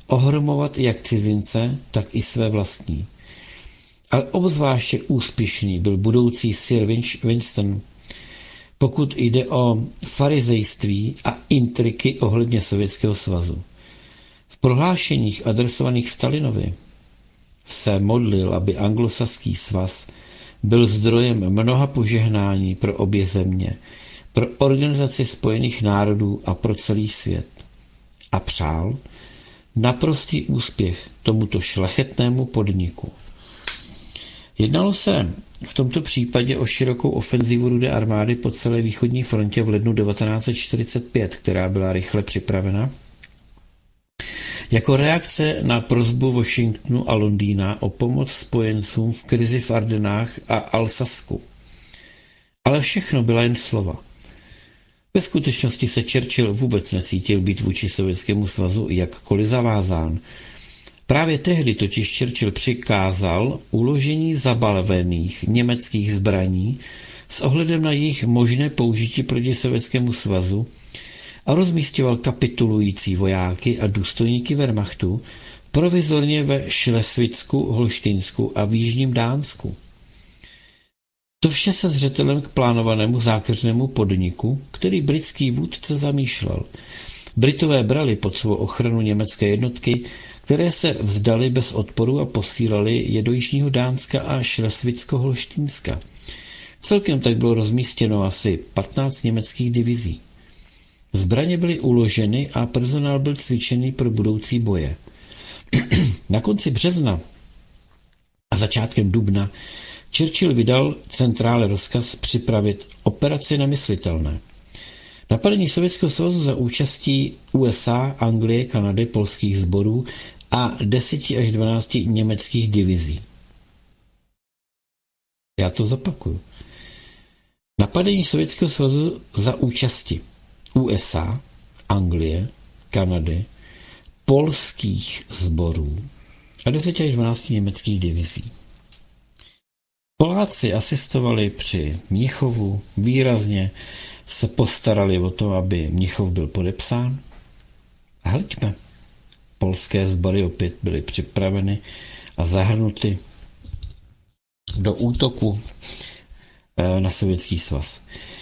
ohromovat jak cizince, tak i své vlastní. Ale obzvláště úspěšný byl budoucí Sir Winston, pokud jde o farizejství a intriky ohledně Sovětského svazu. V prohlášeních adresovaných Stalinovi se modlil, aby anglosaský svaz byl zdrojem mnoha požehnání pro obě země, pro Organizaci spojených národů a pro celý svět. A přál naprostý úspěch tomuto šlechetnému podniku. Jednalo se v tomto případě o širokou ofenzivu Rudé armády po celé východní frontě v lednu 1945, která byla rychle připravena jako reakce na prosbu Washingtonu a Londýna o pomoc spojencům v krizi v Ardenách a Alsasku. Ale všechno byla jen slova. Ve skutečnosti se Churchill vůbec necítil být vůči Sovětskému svazu jakkoliv zavázán. Právě tehdy totiž Churchill přikázal uložení zabalených německých zbraní s ohledem na jejich možné použití proti Sovětskému svazu a rozmístěval kapitulující vojáky a důstojníky Wehrmachtu provizorně ve Šlesvicku, Holštýnsku a v jižním Dánsku. To vše se zřetelem k plánovanému zákeřnému podniku, který britský vůdce zamýšlel. Britové brali pod svou ochranu německé jednotky, které se vzdali bez odporu a posílali je do jižního Dánska a Šlesvicko-Holštýnska. Celkem tak bylo rozmístěno asi 15 německých divizí. Zbraně byly uloženy a personál byl cvičený pro budoucí boje. Na konci března a začátkem dubna Churchill vydal centrále rozkaz připravit operaci nemyslitelné. Napadení Sovětského svazu za účastí USA, Anglie, Kanady, polských sborů a 10 až 12 německých divizí. Já to zopakuju. Napadení Sovětského svazu za účasti USA, Anglie, Kanady, polských sborů a 10 až 12 německých divizí. Poláci asistovali při Mnichovu, výrazně se postarali o to, aby Mnichov byl podepsán. A hleďme, polské sbory opět byly připraveny a zahrnuty do útoku na Sovětský svaz.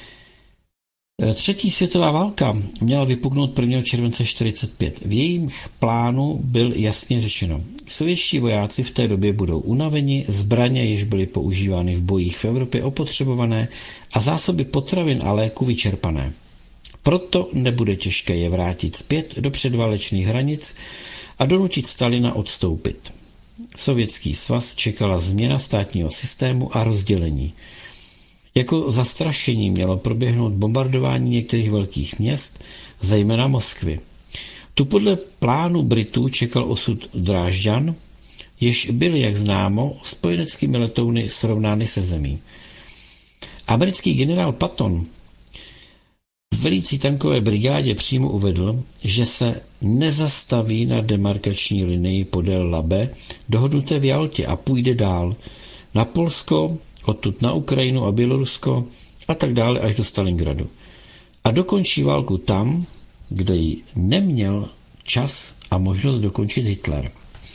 Třetí světová válka měla vypuknout 1. července 1945. V jejím plánu byl jasně řečeno. Sovětští vojáci v té době budou unaveni, zbraně již byly používány v bojích v Evropě opotřebované a zásoby potravin a léku vyčerpané. Proto nebude těžké je vrátit zpět do předválečných hranic a donutit Stalina odstoupit. Sovětský svaz čekala změna státního systému a rozdělení. Jako zastrašení mělo proběhnout bombardování některých velkých měst, zejména Moskvy. Tu podle plánu Britů čekal osud Drážďan, jež byly, jak známo, spojeneckými letouny srovnány se zemí. Americký generál Patton velící tankové brigádě přímo uvedl, že se nezastaví na demarkační linii podél Labe dohodnuté v Jaltě a půjde dál na Polsko, odtud na Ukrajinu a Bělorusko a tak dále až do Stalingradu. A dokončí válku tam, kde ji neměl čas a možnost dokončit Hitler.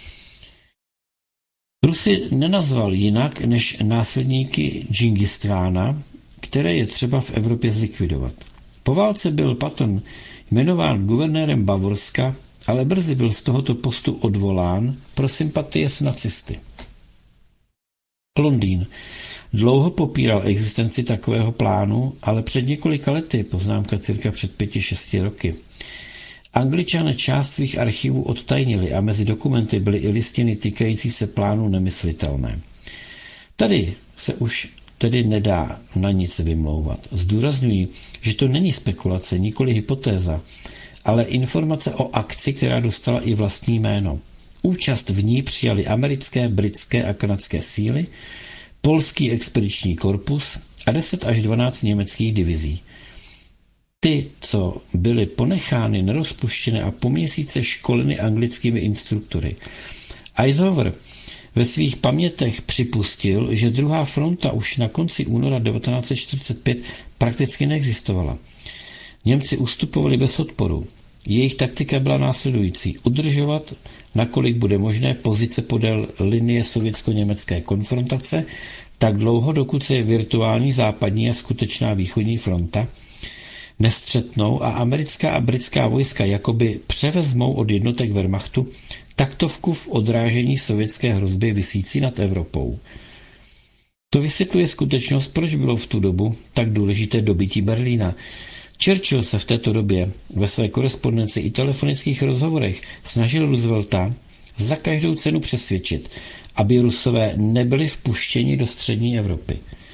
Rusy nenazval jinak než následníky Džingistrána, které je třeba v Evropě zlikvidovat. Po válce byl Patton jmenován guvernérem Bavorska, ale brzy byl z tohoto postu odvolán pro sympatie s nacisty. Londýn dlouho popíral existenci takového plánu, ale před několika lety, poznámka cirka před 5-6 roky, Angličané část svých archivů odtajnili a mezi dokumenty byly i listiny týkající se plánu nemyslitelné. Tady se už tedy nedá na nic vymlouvat. Zdůrazňuji, že to není spekulace, nikoli hypotéza, ale informace o akci, která dostala i vlastní jméno. Účast v ní přijali americké, britské a kanadské síly, polský expediční korpus a 10 až 12 německých divizí. Ty, co byly ponechány nerozpuštěné a po měsíce školeny anglickými instruktory. Eisenhower ve svých pamětech připustil, že druhá fronta už na konci února 1945 prakticky neexistovala. Němci ustupovali bez odporu. Jejich taktika byla následující: udržovat, nakolik bude možné, pozice podél linie sovětsko-německé konfrontace tak dlouho, dokud se virtuální západní a skutečná východní fronta nestřetnou a americká a britská vojska jakoby převezmou od jednotek Wehrmachtu taktovku v odrážení sovětské hrozby visící nad Evropou. To vysvětluje skutečnost, proč bylo v tu dobu tak důležité dobytí Berlína. Churchill se v této době ve své korespondenci i telefonických rozhovorech snažil Roosevelta za každou cenu přesvědčit, aby Rusové nebyli vpuštěni do střední Evropy.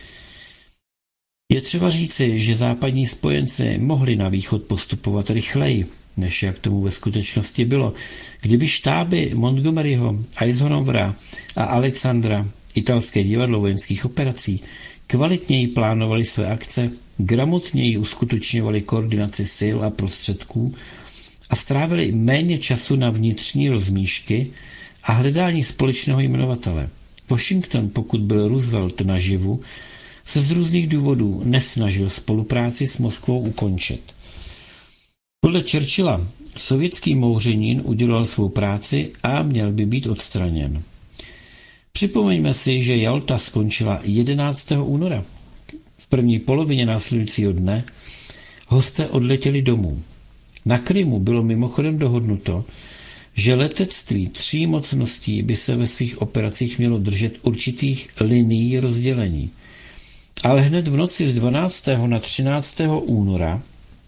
Je třeba říci, že západní spojenci mohli na východ postupovat rychleji, než jak tomu ve skutečnosti bylo. Kdyby štáby Montgomeryho, Eisenhowera a Alexandra, italské divadlo vojenských operací, kvalitněji plánovali své akce, gramotněji uskutečňovali koordinaci sil a prostředků a strávili méně času na vnitřní rozmíšky a hledání společného jmenovatele. Washington, pokud byl Roosevelt naživu, se z různých důvodů nesnažil spolupráci s Moskvou ukončit. Podle Churchilla sovětský mouřenín udělal svou práci a měl by být odstraněn. Připomeňme si, že Jalta skončila 11. února. V první polovině následujícího dne hosté odletěli domů. Na Krymu bylo mimochodem dohodnuto, že letectví tří mocností by se ve svých operacích mělo držet určitých linií rozdělení. Ale hned v noci z 12. na 13. února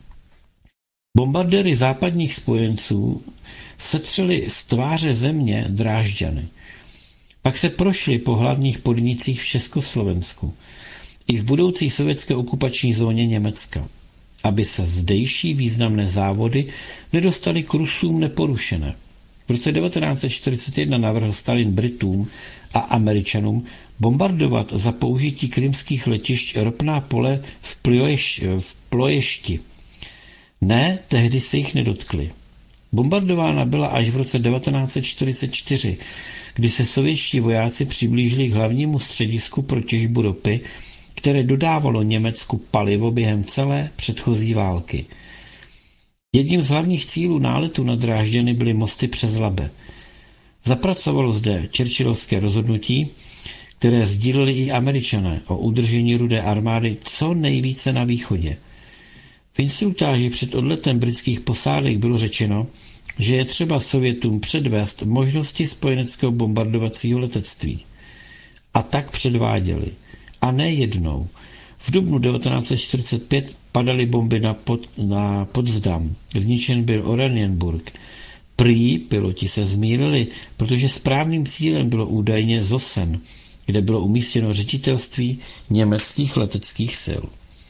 bombardéry západních spojenců setřeli z tváře země Drážďany. Pak se prošli po hlavních podnicích v Československu i v budoucí sovětské okupační zóně Německa, aby se zdejší významné závody nedostaly k Rusům neporušené. V roce 1941 navrhl Stalin Britům a Američanům bombardovat za použití krymských letišť ropná pole v Ploješti. Ne, tehdy se jich nedotkli. Bombardována byla až v roce 1944, kdy se sovětští vojáci přiblížili k hlavnímu středisku pro těžbu ropy, které dodávalo Německu palivo během celé předchozí války. Jedním z hlavních cílů náletu na Drážďany byly mosty přes Labe. Zapracovalo zde churchillovské rozhodnutí, které sdíleli i Američané, o udržení Rudé armády co nejvíce na východě. V instruktáži před odletem britských posádek bylo řečeno, že je třeba Sovětům předvést možnosti spojeneckého bombardovacího letectví. A tak předváděli. A ne jednou. V dubnu 1945 padaly bomby na Potsdam. Zničen byl Oranienburg. Prý piloti se zmýlili, protože správným cílem bylo údajně Zosen, kde bylo umístěno ředitelství německých leteckých sil.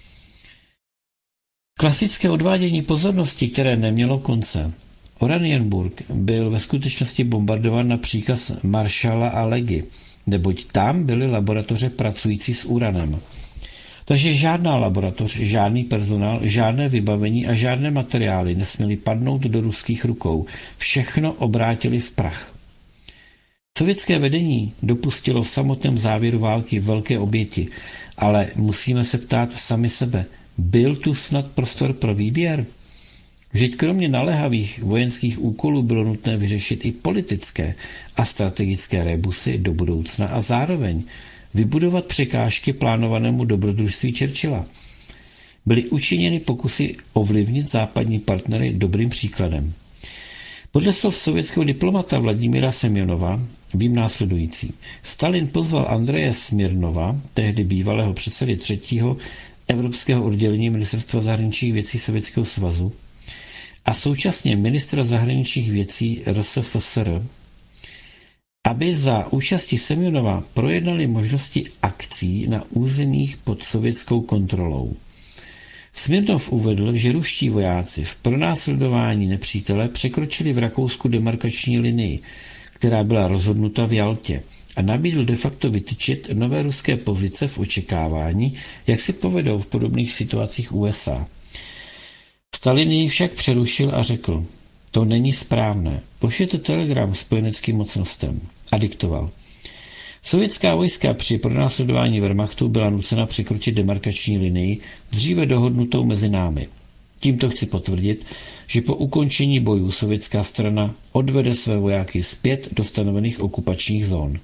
Klasické odvádění pozornosti, které nemělo konce. Oranienburg byl ve skutečnosti bombardován na příkaz maršala a legy, neboť tam byly laboratoře pracující s uranem. Takže žádná laboratoř, žádný personál, žádné vybavení a žádné materiály nesměly padnout do ruských rukou. Všechno obrátili v prach. Sovětské vedení dopustilo v samotném závěru války velké oběti, ale musíme se ptát sami sebe, byl tu snad prostor pro výběr? Vždyť kromě naléhavých vojenských úkolů bylo nutné vyřešit i politické a strategické rebusy do budoucna a zároveň vybudovat překážky plánovanému dobrodružství Churchilla. Byly učiněny pokusy ovlivnit západní partnery dobrým příkladem. Podle slov sovětského diplomata Vladimíra Semjonova vím následující. Stalin pozval Andreje Smirnova, tehdy bývalého předsedy 3. evropského oddělení Ministerstva zahraničních věcí Sovětského svazu a současně ministra zahraničních věcí RSFSR, aby za účasti Semjonova projednali možnosti akcí na územích pod sovětskou kontrolou. Smirnov uvedl, že ruští vojáci v pronásledování nepřítele překročili v Rakousku demarkační linii, která byla rozhodnuta v Jaltě, a nabídl de facto vytyčit nové ruské pozice v očekávání, jak si povedou v podobných situacích USA. Stalin jej však přerušil a řekl, to není správné, pošlete telegram spojeneckým mocnostem, a diktoval. Sovětská vojska při pronásledování Wehrmachtu byla nucena překročit demarkační linii, dříve dohodnutou mezi námi. Tímto chci potvrdit, že po ukončení bojů sovětská strana odvede své vojáky zpět do stanovených okupačních zón.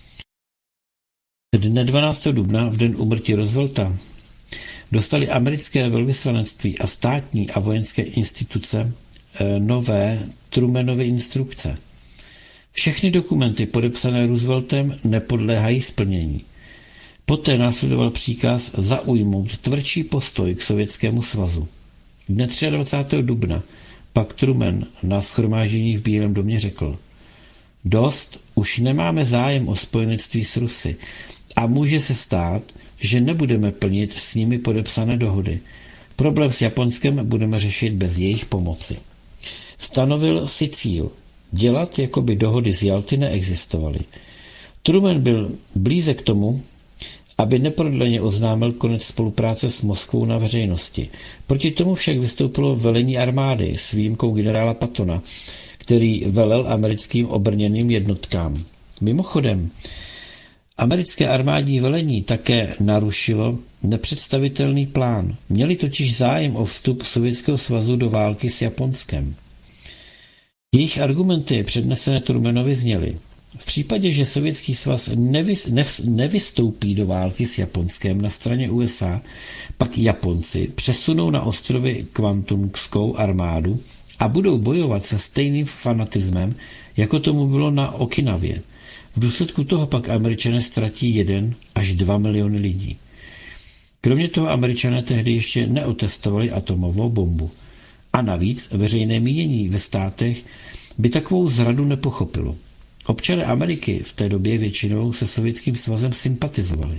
Dne 12. dubna, v den úmrtí Roosevelta, dostali americké velvyslanectví a státní a vojenské instituce nové Trumanovy instrukce. Všechny dokumenty podepsané Rooseveltem nepodléhají splnění. Poté následoval příkaz zaujmout tvrdší postoj k Sovětskému svazu. Dne 23. dubna pak Truman na shromáždění v Bílém domě řekl: dost, už nemáme zájem o spojenectví s Rusy a může se stát, že nebudeme plnit s nimi podepsané dohody. Problém s Japonskem budeme řešit bez jejich pomoci. Stanovil si cíl dělat, jako by dohody z Jalty neexistovaly. Truman byl blíze k tomu, aby neprodleně oznámil konec spolupráce s Moskvou na veřejnosti. Proti tomu však vystoupilo velení armády s výjimkou generála Pattona, který velel americkým obrněným jednotkám. Mimochodem, americké armádní velení také narušilo nepředstavitelný plán. Měli totiž zájem o vstup Sovětského svazu do války s Japonskem. Jejich argumenty přednesené Trumanovi zněly: v případě, že Sovětský svaz nevystoupí do války s Japonskem na straně USA, pak Japonci přesunou na ostrovy Kvantumskou armádu a budou bojovat se stejným fanatismem, jako tomu bylo na Okinavě. V důsledku toho pak Američané ztratí 1 až 2 miliony lidí. Kromě toho Američané tehdy ještě neotestovali atomovou bombu. A navíc veřejné mínění ve státech by takovou zradu nepochopilo. Občané Ameriky v té době většinou se Sovětským svazem sympatizovali.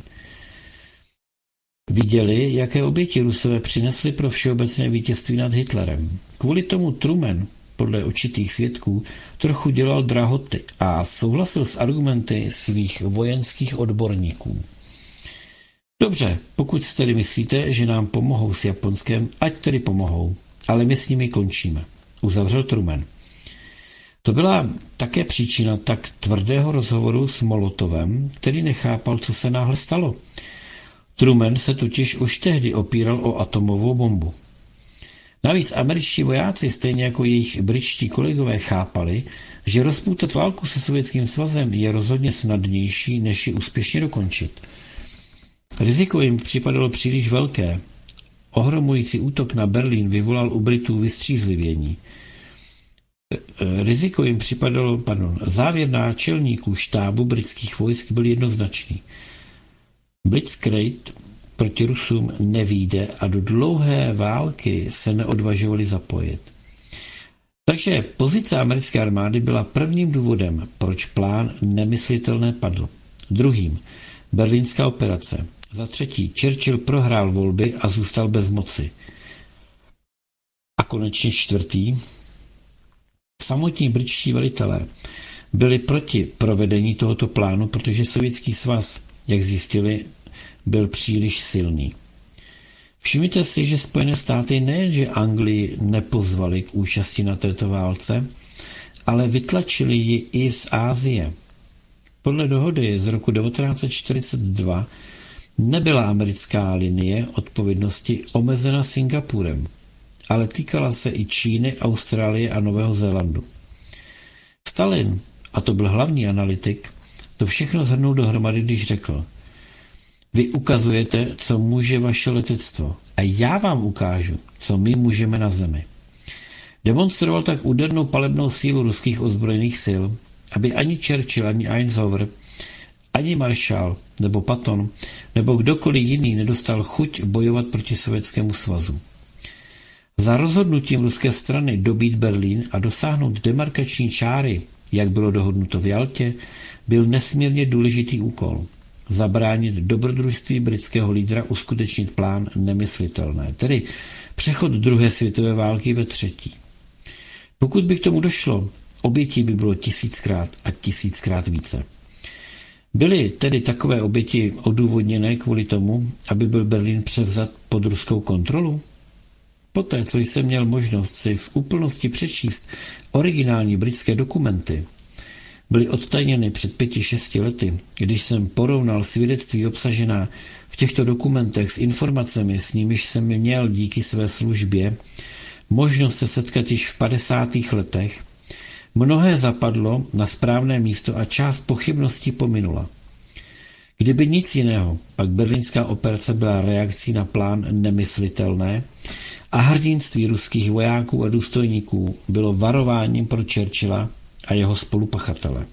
Viděli, jaké oběti Rusové přinesli pro všeobecné vítězství nad Hitlerem. Kvůli tomu Truman, podle určitých svědků, trochu dělal drahoty a souhlasil s argumenty svých vojenských odborníků. Dobře, pokud si tedy myslíte, že nám pomohou s Japonskem, ať tedy pomohou, ale my s nimi končíme, uzavřel Truman. To byla také příčina tak tvrdého rozhovoru s Molotovem, který nechápal, co se náhle stalo. Truman se totiž už tehdy opíral o atomovou bombu. Navíc američtí vojáci, stejně jako jejich britští kolegové, chápali, že rozpoutat válku se Sovětským svazem je rozhodně snadnější, než ji úspěšně dokončit. Riziko jim připadalo příliš velké. Ohromující útok na Berlín vyvolal u Britů vystřízlivění. Závěr náčelníků štábu britských vojsk byl jednoznačný. Blitzkrieg proti Rusům nevyjde a do dlouhé války se neodvažovali zapojit. Takže pozice americké armády byla prvním důvodem, proč plán nemyslitelné padl. Druhým, berlínská operace. Za třetí, Churchill prohrál volby a zůstal bez moci. A konečně čtvrtý, samotní britští velitelé byli proti provedení tohoto plánu, protože Sovětský svaz, jak zjistili, byl příliš silný. Všimněte si, že Spojené státy nejenže Anglii nepozvali k účasti na této válce, ale vytlačili ji i z Asie. Podle dohody z roku 1942 nebyla americká linie odpovědnosti omezena Singapurem, ale týkala se i Číny, Austrálie a Nového Zélandu. Stalin, a to byl hlavní analytik, to všechno shrnul dohromady, když řekl: vy ukazujete, co může vaše letectvo, a já vám ukážu, co my můžeme na zemi. Demonstroval tak údernou palebnou sílu ruských ozbrojených sil, aby ani Churchill, ani Eisenhower, ani Marshall, nebo Patton, nebo kdokoliv jiný nedostal chuť bojovat proti Sovětskému svazu. Za rozhodnutím ruské strany dobít Berlín a dosáhnout demarkační čáry, jak bylo dohodnuto v Jaltě, byl nesmírně důležitý úkol. Zabránit dobrodružství britského lídra uskutečnit plán nemyslitelné, tedy přechod druhé světové války ve třetí. Pokud by k tomu došlo, obětí by bylo 1000krát a 1000krát více. Byly tedy takové oběti odůvodněné kvůli tomu, aby byl Berlín převzat pod ruskou kontrolu? Poté, co jsem měl možnost si v úplnosti přečíst originální britské dokumenty, byly odtajněny před 5-6 lety, když jsem porovnal svědectví obsažená v těchto dokumentech s informacemi, s nimiž jsem měl díky své službě možnost se setkat již v 50. letech, mnohé zapadlo na správné místo a část pochybností pominula. Kdyby nic jiného, pak berlínská operace byla reakcí na plán nemyslitelné a hrdinství ruských vojáků a důstojníků bylo varováním pro Churchilla a jeho spolupachatele.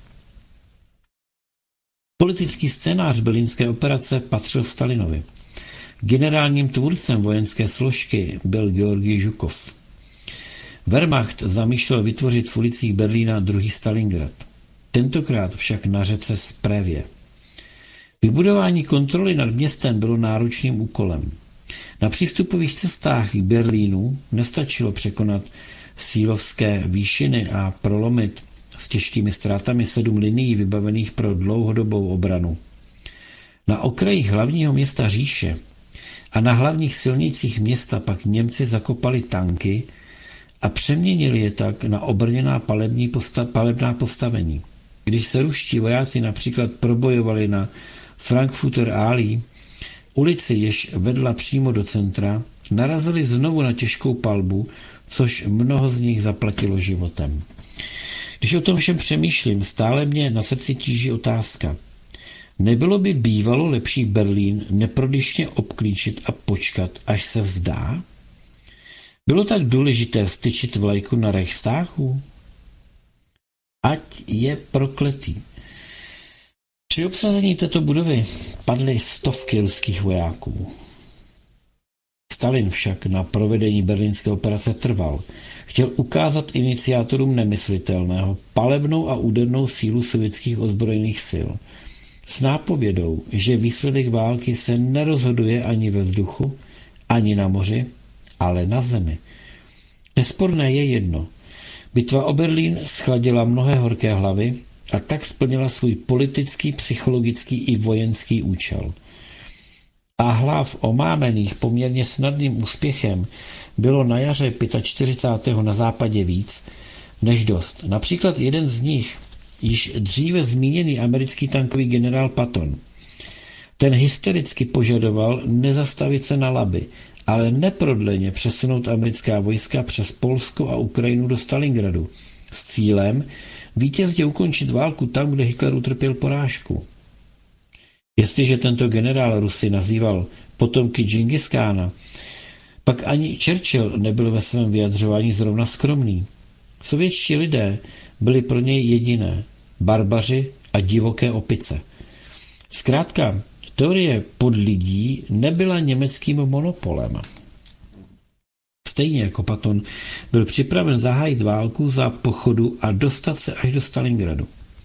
Politický scénář berlínské operace patřil Stalinovi. Generálním tvůrcem vojenské složky byl Georgij Žukov. Wehrmacht zamýšlel vytvořit v ulicích Berlína druhý Stalingrad. Tentokrát však na řece Sprevě. Vybudování kontroly nad městem bylo náročným úkolem. Na přístupových cestách k Berlínu nestačilo překonat Sílovské výšiny a prolomit s těžkými ztrátami 7 linií vybavených pro dlouhodobou obranu. Na okrajích hlavního města říše a na hlavních silnicích města pak Němci zakopali tanky a přeměnili je tak na obrněná palebná postavení. Když se ruští vojáci například probojovali na Frankfurter Allee, ulici, jež vedla přímo do centra, narazili znovu na těžkou palbu, což mnoho z nich zaplatilo životem. Když o tom všem přemýšlím, stále mě na srdci tíží otázka. Nebylo by bývalo lepší Berlín neprodyšně obklíčit a počkat, až se vzdá? Bylo tak důležité vstyčit vlajku na Reichstagu? Ať je prokletý. Při obsazení této budovy padly stovky ruských vojáků. Stalin však na provedení berlínské operace trval. Chtěl ukázat iniciátorům nemyslitelného palebnou a údernou sílu sovětských ozbrojených sil. S nápovědou, že výsledek války se nerozhoduje ani ve vzduchu, ani na moři, ale na zemi. Nesporné je jedno. Bitva o Berlín schladila mnohé horké hlavy a tak splnila svůj politický, psychologický i vojenský účel. A hlav omámených poměrně snadným úspěchem bylo na jaře 45. na západě víc než dost. Například jeden z nich, již dříve zmíněný americký tankový generál Patton. Ten hystericky požadoval nezastavit se na Labi, ale neprodleně přesunout americká vojska přes Polsko a Ukrajinu do Stalingradu s cílem vítězně ukončit válku tam, kde Hitler utrpěl porážku. Jestliže tento generál Rusy nazýval potomky Džingischána, pak ani Churchill nebyl ve svém vyjadřování zrovna skromný. Sovětští lidé byli pro něj jediné, barbaři a divoké opice. Zkrátka, teorie podlidí nebyla německým monopolem. Stejně jako Patton byl připraven zahájit válku za pochodu a dostat se až do Stalingradu.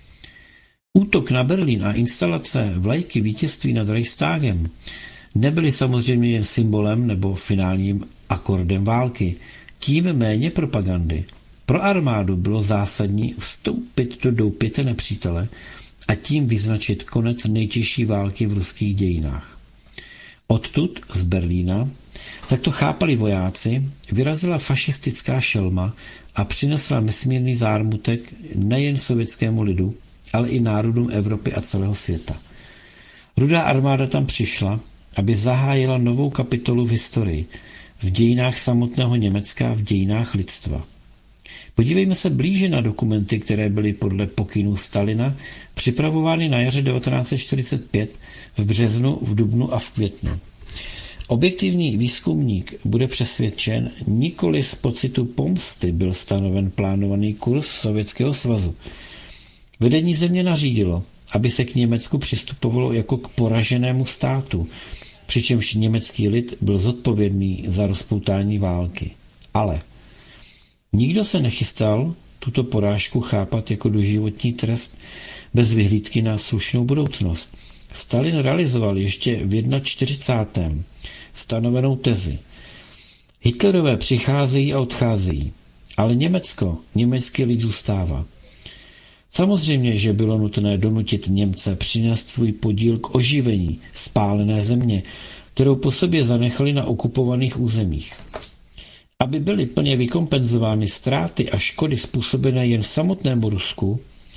Útok na Berlín a instalace vlajky vítězství nad Reichstagem nebyly samozřejmě jen symbolem nebo finálním akordem války, tím méně propagandy. Pro armádu bylo zásadní vstoupit do doupěte nepřítele a tím vyznačit konec nejtěžší války v ruských dějinách. Odtud, z Berlína, tak to chápali vojáci, vyrazila fašistická šelma a přinesla nesmírný zármutek nejen sovětskému lidu, ale i národům Evropy a celého světa. Rudá armáda tam přišla, aby zahájila novou kapitolu v historii, v dějinách samotného Německa, v dějinách lidstva. Podívejme se blíže na dokumenty, které byly podle pokynů Stalina připravovány na jaře 1945, v březnu, v dubnu a v květnu. Objektivní výzkumník bude přesvědčen, nikoli z pocitu pomsty byl stanoven plánovaný kurz Sovětského svazu. Vedení země nařídilo, aby se k Německu přistupovalo jako k poraženému státu, přičemž německý lid byl zodpovědný za rozpoutání války. Ale nikdo se nechystal tuto porážku chápat jako doživotní trest bez vyhlídky na slušnou budoucnost. Stalin realizoval ještě v 41. stanovenou tezi. Hitlerové přicházejí a odcházejí, ale německý lid zůstává. Samozřejmě, že bylo nutné donutit Němce přinést svůj podíl k oživení spálené země, kterou po sobě zanechali na okupovaných územích. Aby byly plně vykompenzovány ztráty a škody způsobené jen samotnému Rusku,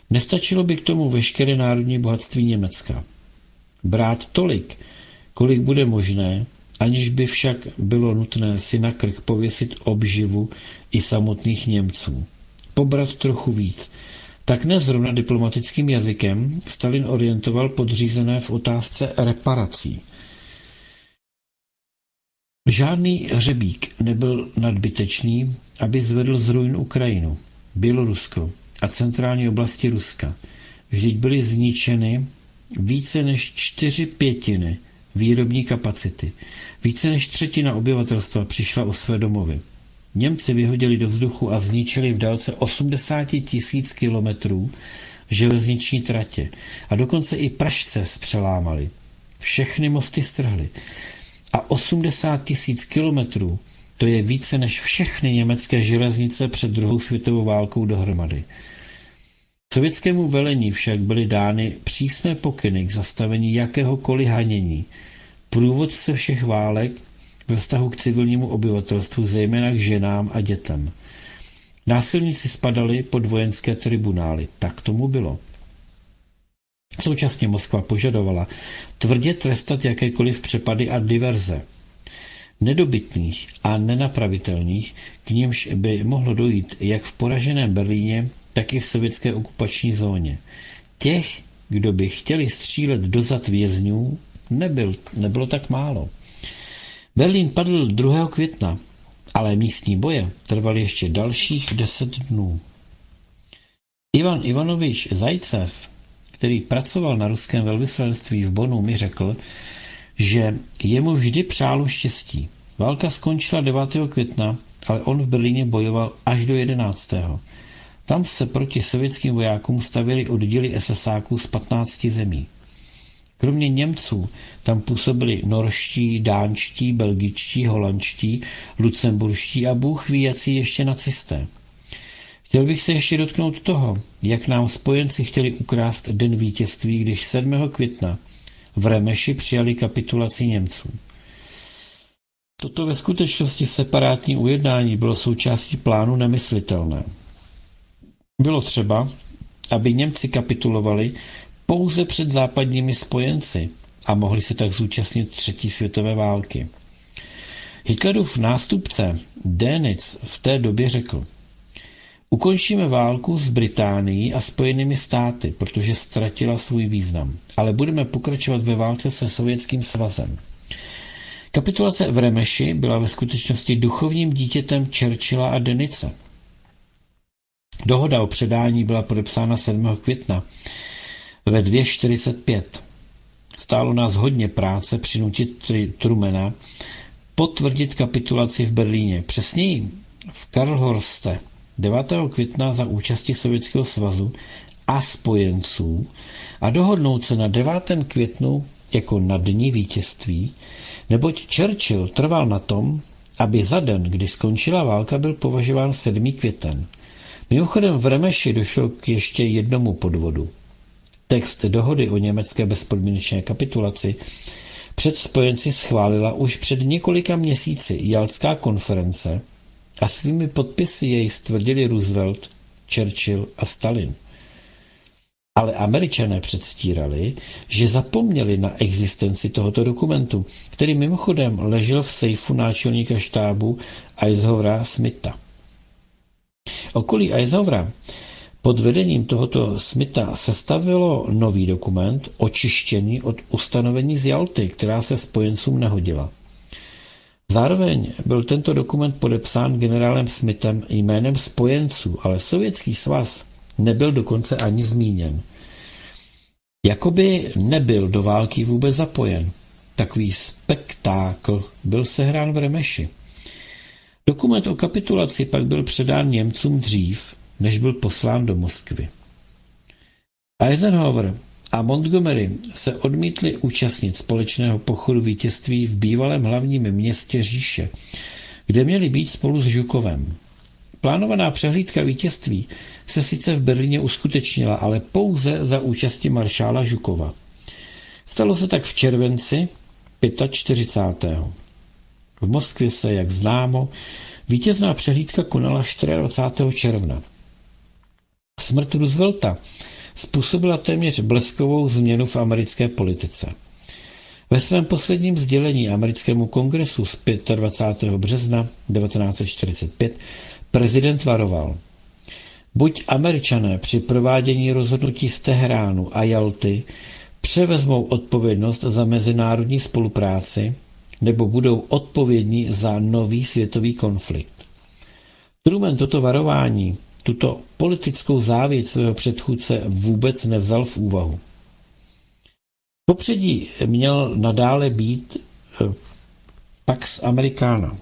Nestačilo by k tomu veškeré národní bohatství Německa. Brát tolik, kolik bude možné, aniž by však bylo nutné si na krk pověsit obživu i samotných Němců. Pobrat trochu víc. Tak nezrovna diplomatickým jazykem Stalin orientoval podřízené v otázce reparací. Žádný hřebík nebyl nadbytečný, aby zvedl z ruin Ukrajinu, Bělorusko a centrální oblasti Ruska. Vždyť byly zničeny více než 4/5 výrobní kapacity. Více než 1/3 obyvatelstva přišla o své domovy. Němci vyhodili do vzduchu a zničili v délce 80 000 kilometrů železniční tratě a dokonce i pražce zpřelámali. Všechny mosty strhli. A 80 000 kilometrů, to je více než všechny německé železnice před druhou světovou válkou dohromady. Sovětskému velení však byly dány přísné pokyny k zastavení jakéhokoliv hanění. Průvodce všech válek ve vztahu k civilnímu obyvatelstvu, zejména k ženám a dětem. Násilníci spadali pod vojenské tribunály. Tak tomu bylo. Současně Moskva požadovala tvrdě trestat jakékoliv přepady a diverze. Nedobytných a nenapravitelných, k nímž by mohlo dojít jak v poraženém Berlíně, tak i v sovětské okupační zóně. Těch, kdo by chtěli střílet do zad vězňů, nebylo tak málo. Berlín padl 2. května, ale místní boje trvaly ještě dalších 10 dnů. Ivan Ivanovič Zajcev, který pracoval na ruském velvyslanectví v Bonnu, mi řekl, že jemu vždy přálo štěstí. Válka skončila 9. května, ale on v Berlíně bojoval až do 11. Tam se proti sovětským vojákům stavěly oddíly SSáků z 15 zemí. Kromě Němců tam působili norští, dánští, belgičtí, holandští, lucemburští a bůh ví, jací ještě nacisté. Chtěl bych se ještě dotknout toho, jak nám spojenci chtěli ukrást den vítězství, když 7. května v Remeši přijali kapitulaci Němců. Toto ve skutečnosti separátní ujednání bylo součástí plánu nemyslitelné. Bylo třeba, aby Němci kapitulovali pouze před západními spojenci a mohli se tak zúčastnit 3. světové války. Hitlerův nástupce Dönitz v té době řekl: ukončíme válku s Británií a Spojenými státy, protože ztratila svůj význam, ale budeme pokračovat ve válce se Sovětským svazem. Kapitulace v Remeši byla ve skutečnosti duchovním dítětem Churchilla a Dönitze. Dohoda o předání byla podepsána 7. května ve 2:45. Stálo nás hodně práce přinutit Trumana potvrdit kapitulaci v Berlíně. Přesněji v Karlhorste 9. května za účasti Sovětského svazu a spojenců a dohodnout se na 9. květnu jako na dni vítězství, neboť Churchill trval na tom, aby za den, kdy skončila válka, byl považován 7. květen. Mimochodem v Remeši došlo k ještě jednomu podvodu. Text dohody o německé bezpodmínečné kapitulaci před spojenci schválila už před několika měsíci Jaltská konference a svými podpisy jej stvrdili Roosevelt, Churchill a Stalin. Ale Američané předstírali, že zapomněli na existenci tohoto dokumentu, který mimochodem ležel v sejfu náčelníka štábu Eisenhowera Smitha. Okolí Eisenhowera pod vedením tohoto Smitha sestavilo nový dokument, očištěný od ustanovení z Jalty, která se spojencům nehodila. Zároveň byl tento dokument podepsán generálem Smithem jménem spojenců, ale Sovětský svaz nebyl dokonce ani zmíněn. Jakoby nebyl do války vůbec zapojen. Takový spektákl byl sehrán v Remeši. Dokument o kapitulaci pak byl předán Němcům dřív, než byl poslán do Moskvy. Eisenhower a Montgomery se odmítli účastnit společného pochodu vítězství v bývalém hlavním městě říše, kde měli být spolu s Žukovem. Plánovaná přehlídka vítězství se sice v Berlíně uskutečnila, ale pouze za účasti maršála Žukova. Stalo se tak v červenci 45. V Moskvě se, jak známo, vítězná přehlídka konala 24. června. Smrt Roosevelta způsobila téměř bleskovou změnu v americké politice. Ve svém posledním sdělení americkému kongresu z 25. března 1945 prezident varoval: buď Američané při provádění rozhodnutí z Teheránu a Jalty převezmou odpovědnost za mezinárodní spolupráci, nebo budou odpovědní za nový světový konflikt. Truman toto varování, tuto politickou závěť svého předchůdce vůbec nevzal v úvahu. Popředí měl nadále být Pax Americana.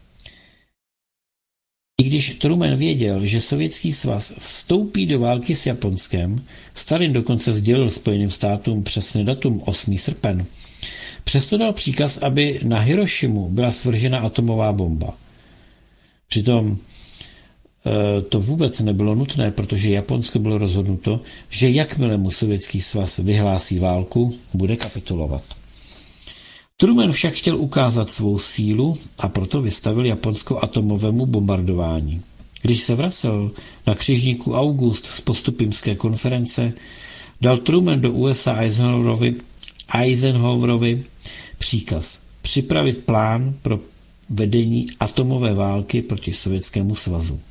I když Truman věděl, že Sovětský svaz vstoupí do války s Japonskem, Stalin dokonce sdělil Spojeným státům přesné datum 8. srpen. Přesto dal příkaz, aby na Hirošimu byla svržena atomová bomba. Přitom to vůbec nebylo nutné, protože Japonsko bylo rozhodnuto, že jakmile mu Sovětský svaz vyhlásí válku, bude kapitulovat. Truman však chtěl ukázat svou sílu a proto vystavil Japonsko atomovému bombardování. Když se vracel na křižníku August z postupimské konference, dal Truman do USA Eisenhowerovi příkaz připravit plán pro vedení atomové války proti Sovětskému svazu.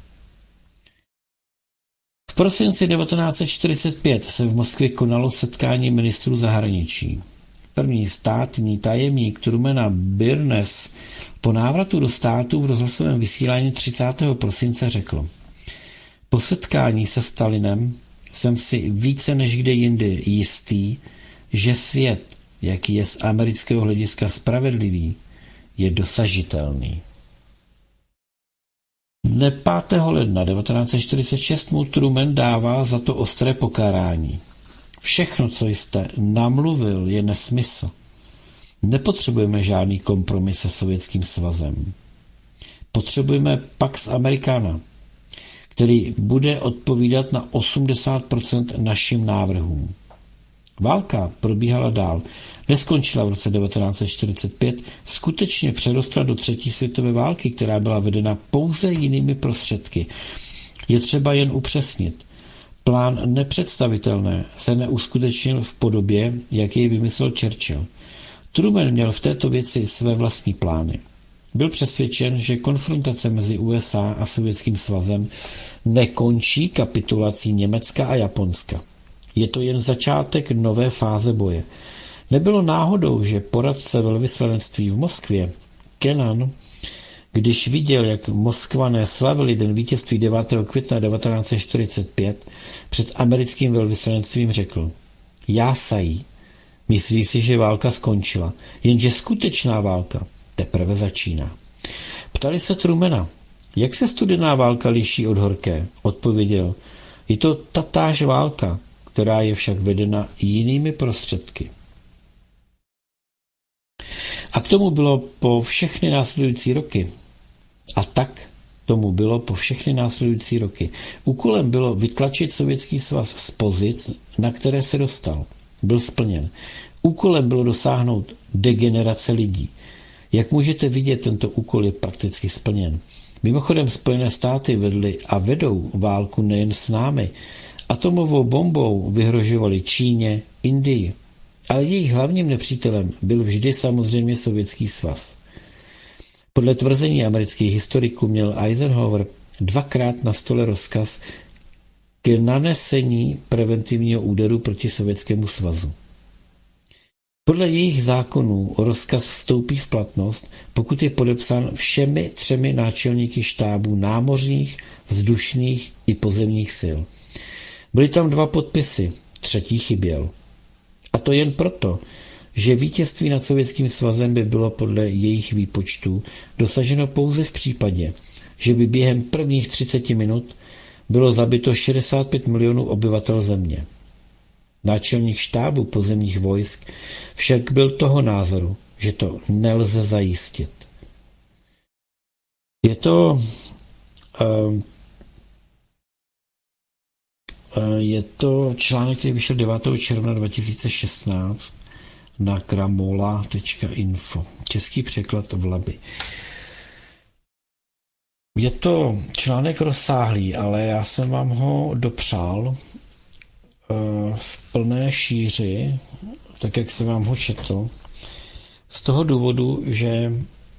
V prosinci 1945 se v Moskvě konalo setkání ministrů zahraničí. První státní tajemník Trumana Byrnes po návratu do státu v rozhlasovém vysílání 30. prosince řekl: po setkání se Stalinem jsem si více než kde jindy jistý, že svět, jaký je z amerického hlediska spravedlivý, je dosažitelný. Dne 5. ledna 1946 mu Truman dává za to ostré pokarání. Všechno, co jste namluvil, je nesmysl. Nepotřebujeme žádný kompromis se Sovětským svazem. Potřebujeme Pax Americana, který bude odpovídat na 80% našim návrhům. Válka probíhala dál. Neskončila v roce 1945, skutečně přerostla do třetí světové války, která byla vedena pouze jinými prostředky. Je třeba jen upřesnit. Plán nepředstavitelné se neuskutečnil v podobě, jak jej vymyslel Churchill. Truman měl v této věci své vlastní plány. Byl přesvědčen, že konfrontace mezi USA a Sovětským svazem nekončí kapitulací Německa a Japonska. Je to jen začátek nové fáze boje. Nebylo náhodou, že poradce velvyslanectví v Moskvě, Kennan, když viděl, jak Moskvané slavili den vítězství 9. května 1945, před americkým velvyslanectvím řekl: jásají, myslí si, že válka skončila, jenže skutečná válka teprve začíná. Ptali se Trumana, jak se studená válka liší od horké. Odpověděl: je to tatáž válka, která je však vedena jinými prostředky. A k tomu bylo po všechny následující roky. Úkolem bylo vytlačit Sovětský svaz z pozic, na které se dostal. Byl splněn. Úkolem bylo dosáhnout degenerace lidí. Jak můžete vidět, tento úkol je prakticky splněn. Mimochodem Spojené státy vedly a vedou válku nejen s námi. Atomovou bombou vyhrožovali Číně, Indii. Ale jejich hlavním nepřítelem byl vždy samozřejmě Sovětský svaz. Podle tvrzení amerických historiků měl Eisenhower 2krát na stole rozkaz k nanesení preventivního úderu proti Sovětskému svazu. Podle jejich zákonů rozkaz vstoupí v platnost, pokud je podepsán všemi 3 náčelníky štábů námořních, vzdušných i pozemních sil. Byly tam 2 podpisy, 3. chyběl. A to jen proto, že vítězství nad Sovětským svazem by bylo podle jejich výpočtů dosaženo pouze v případě, že by během prvních 30 minut bylo zabito 65 milionů obyvatel země. Náčelník štábu pozemních vojsk však byl toho názoru, že to nelze zajistit. Je to článek, který vyšel 9. června 2016 na kramola.info. Český překlad v Labi. Je to článek rozsáhlý, ale já jsem vám ho dopřál v plné šíři, tak jak jsem vám ho četl, z toho důvodu, že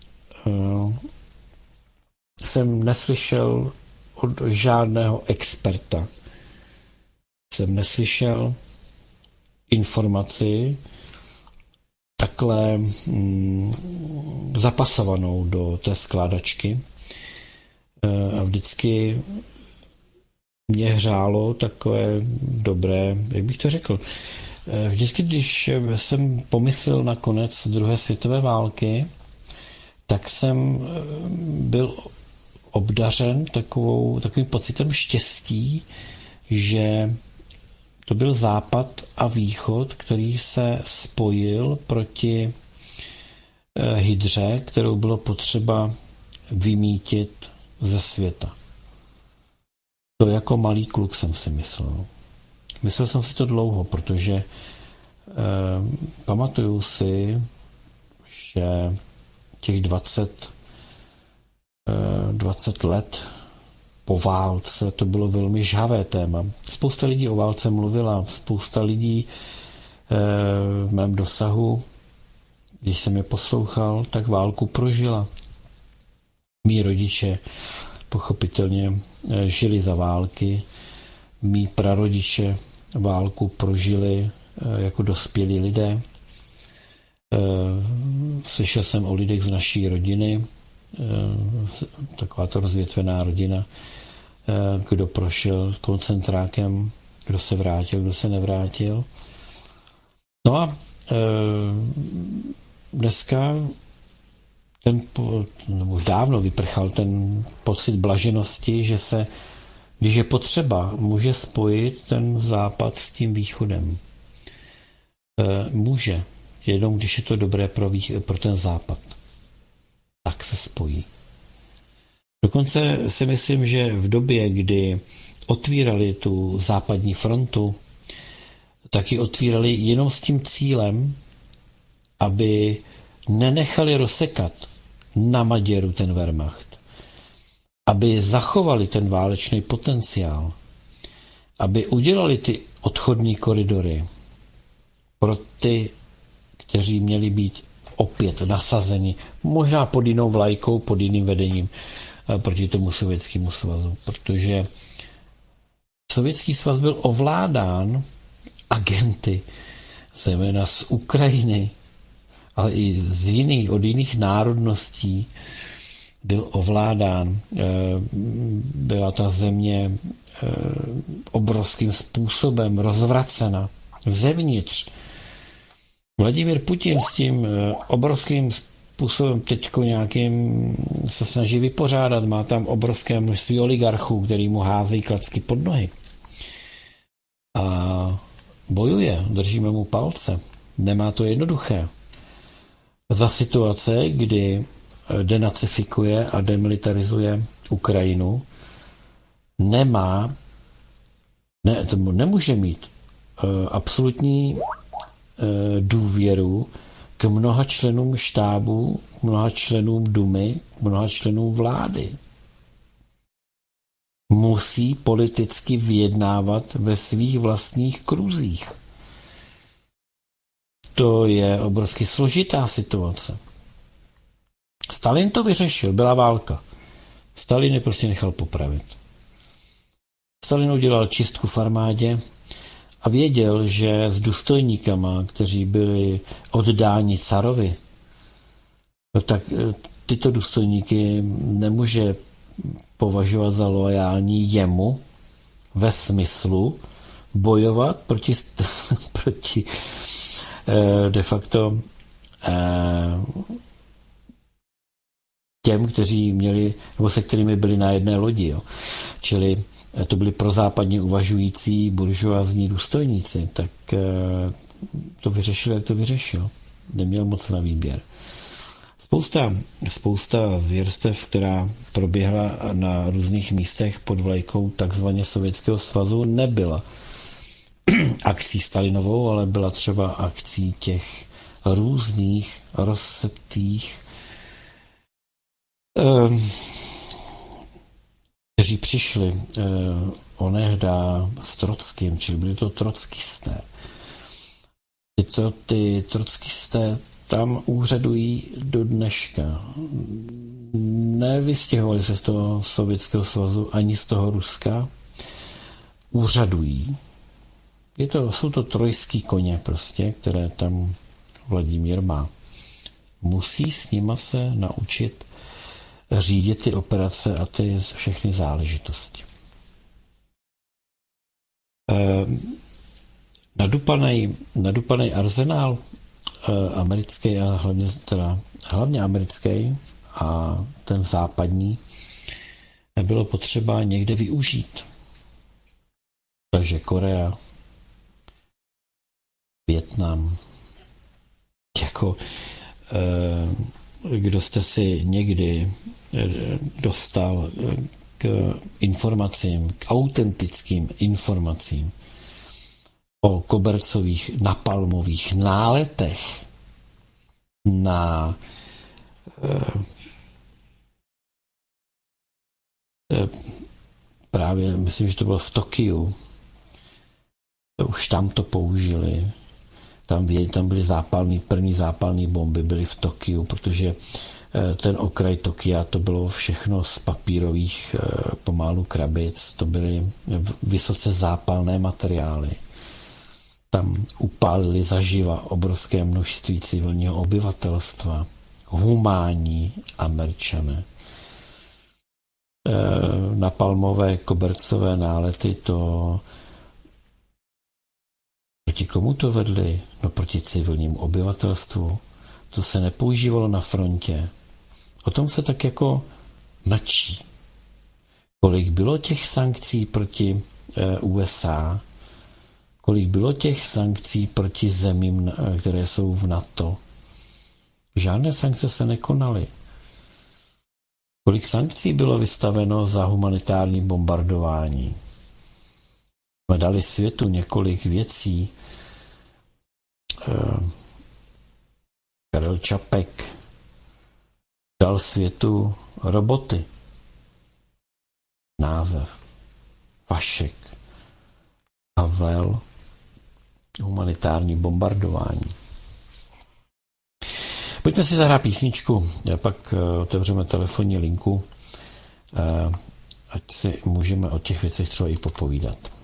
jsem neslyšel od žádného experta, jsem neslyšel informaci takhle zapasovanou do té skládačky. A vždycky mě hřálo takové dobré, jak bych to řekl, vždycky, když jsem pomyslel na konec druhé světové války, tak jsem byl obdařen takovým pocitem štěstí, že to byl západ a východ, který se spojil proti hydře, kterou bylo potřeba vymítit ze světa. To jako malý kluk jsem si myslel. Myslel jsem si to dlouho, protože pamatuju si, že těch 20 let po válce to bylo velmi žhavé téma. Spousta lidí o válce mluvila, spousta lidí v mém dosahu, když jsem je poslouchal, tak válku prožila. Mí rodiče pochopitelně žili za války, mí prarodiče válku prožili jako dospělí lidé. Slyšel jsem o lidech z naší rodiny, taková to rozvětvená rodina, kdo prošel koncentrákem, kdo se vrátil, kdo se nevrátil. No a dneska už dávno vyprchal ten pocit blaženosti, že se, když je potřeba, může spojit ten západ s tím východem. Může, jenom když je to dobré pro ten západ. Tak se spojí. Dokonce si myslím, že v době, kdy otvírali tu západní frontu, tak ji otvírali jenom s tím cílem, aby nenechali rozsekat na Maďaru ten Wehrmacht, aby zachovali ten válečný potenciál, aby udělali ty odchodní koridory pro ty, kteří měli být opět nasazeni, možná pod jinou vlajkou, pod jiným vedením proti tomu Sovětskému svazu, protože Sovětský svaz byl ovládán agenty, zejména z Ukrajiny, ale i od jiných národností byl ovládán. Byla ta země obrovským způsobem rozvracena zevnitř. Vladimír Putin s tím obrovským způsobem teďko nějakým se snaží vypořádat. Má tam obrovské množství oligarchů, který mu házejí klacky pod nohy. A bojuje, držíme mu palce. Nemá to jednoduché. Za situace, kdy denacifikuje a demilitarizuje Ukrajinu, nemůže mít absolutní důvěru k mnoha členům štábu, k mnoha členům Dumy, k mnoha členům vlády. Musí politicky vyjednávat ve svých vlastních kruzích. To je obrovsky složitá situace. Stalin to vyřešil, byla válka. Stalin je prostě nechal popravit. Stalin udělal čistku v armádě a věděl, že s důstojníkama, kteří byli oddáni carovi, tak tyto důstojníky nemůže považovat za loajální jemu ve smyslu bojovat proti de facto těm, kteří měli, nebo se kterými byli na jedné lodi. Jo. Čili to byli prozápadně uvažující buržoazní důstojníci, tak to vyřešil, jak to vyřešil. Neměl moc na výběr. Spousta zvěrstev, která proběhla na různých místech pod vlajkou takzvaně Sovětského svazu, nebyla akcí Stalinovou, ale byla třeba akcí těch různých rozsetých, kteří přišli onehda s Trockým, čili byli to trockisté. Ty trockisté tam úřadují do dneška. Nevystěhovali se z toho Sovětského svazu ani z toho Ruska. Úřadují. Jsou to trojský koně prostě, které tam Vladimír má. Musí s nima se naučit řídit ty operace a ty všechny záležitosti. Nadupaný arzenál americký a hlavně americký a ten západní bylo potřeba někde využít. Takže Korea, Vietnam, kdo jste si někdy dostal k informacím, k autentickým informacím o kobercových napalmových náletech na právě, myslím, že to bylo v Tokiu, už tam to použili, tam byly první zápalné bomby byly v Tokiu, protože ten okraj Tokia, to bylo všechno z papírových pomalu krabic, to byly vysoce zápalné materiály. Tam upálili zaživa obrovské množství civilního obyvatelstva, humánní Američané. Napalmové kobercové nálety, to proti komu to vedli? No proti civilnímu obyvatelstvu. To se nepoužívalo na frontě. O tom se tak jako mlčí. Kolik bylo těch sankcí proti USA? Kolik bylo těch sankcí proti zemím, které jsou v NATO? Žádné sankce se nekonaly. Kolik sankcí bylo vystaveno za humanitární bombardování? Jsme dali světu několik věcí. Karel Čapek dal světu roboty. Název. Vašek. Havel. Humanitární bombardování. Pojďme si zahrát písničku, pak otevřeme telefonní linku, ať si můžeme o těch věcech třeba i popovídat.